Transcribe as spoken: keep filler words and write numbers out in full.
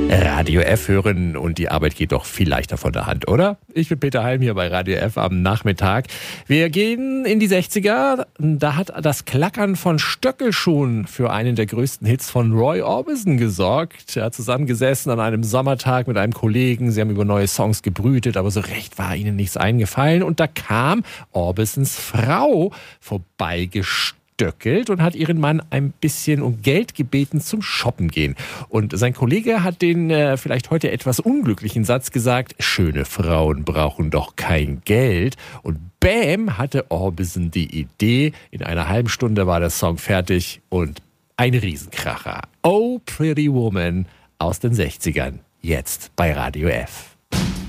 Radio F hören und die Arbeit geht doch viel leichter von der Hand, oder? Ich bin Peter Halm hier bei Radio F am Nachmittag. Wir gehen in die sechziger. Da hat das Klackern von Stöckelschuhen für einen der größten Hits von Roy Orbison gesorgt. Er hat zusammengesessen an einem Sommertag mit einem Kollegen. Sie haben über neue Songs gebrütet, aber so recht war ihnen nichts eingefallen. Und da kam Orbisons Frau vorbeigestürzt und hat ihren Mann ein bisschen um Geld gebeten zum Shoppen gehen. Und sein Kollege hat den äh, vielleicht heute etwas unglücklichen Satz gesagt: Schöne Frauen brauchen doch kein Geld. Und bäm, hatte Orbison die Idee. In einer halben Stunde war der Song fertig und ein Riesenkracher. Oh Pretty Woman aus den sechzigern, jetzt bei Radio F.